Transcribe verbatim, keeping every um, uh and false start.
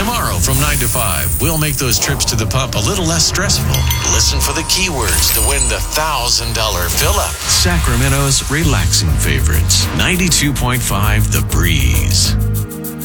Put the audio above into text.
Tomorrow from nine to five, we'll make those trips to the pump a little less stressful. Listen for the keywords to win the one thousand dollars fill-up. Sacramento's relaxing favorites. ninety-two point five The Breeze.